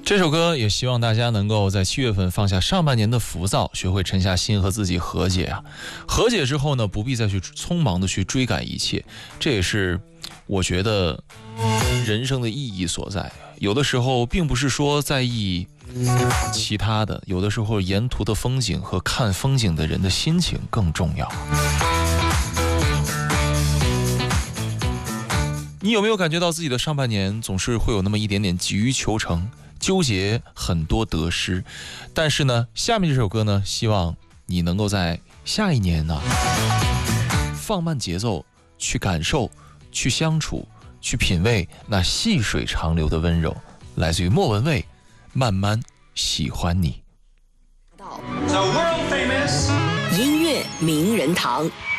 这首歌也希望大家能够在7月份放下上半年的浮躁，学会沉下心和自己和解啊。和解之后呢，不必再去匆忙的去追赶一切，这也是我觉得人生的意义所在。有的时候并不是说在意其他的，有的时候沿途的风景和看风景的人的心情更重要。你有没有感觉到自己的上半年总是会有那么一点点急于求成，纠结很多得失？但是呢，下面这首歌呢，希望你能够在下一年呢，放慢节奏，去感受，去相处，去品味那细水长流的温柔。来自于莫文蔚，慢慢喜欢你。 音乐名人堂。